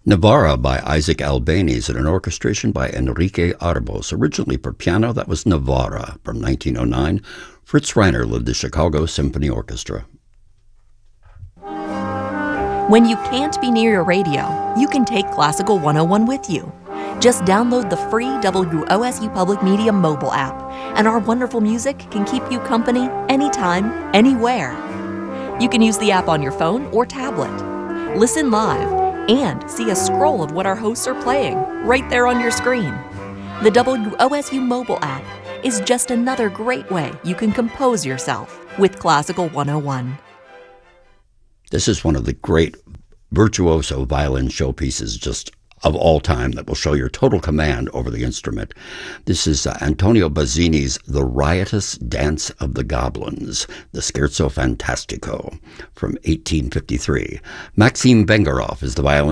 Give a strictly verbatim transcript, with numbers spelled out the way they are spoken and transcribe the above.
Navarra by Isaac Albéniz and an orchestration by Enrique Arbos. Originally for piano, that was Navarra from nineteen oh nine. Fritz Reiner led the Chicago Symphony Orchestra. When you can't be near your radio, you can take Classical one oh one with you. Just download the free W O S U Public Media mobile app, and our wonderful music can keep you company anytime, anywhere. You can use the app on your phone or tablet. Listen live and see a scroll of what our hosts are playing right there on your screen. The W O S U mobile app is just another great way you can compose yourself with Classical one oh one. This is one of the great virtuoso violin showpieces just of all time that will show your total command over the instrument. This is uh, Antonio Bazzini's The Riotous Dance of the Goblins, the Scherzo Fantastico from eighteen fifty-three. Maxim Vengerov is the violin.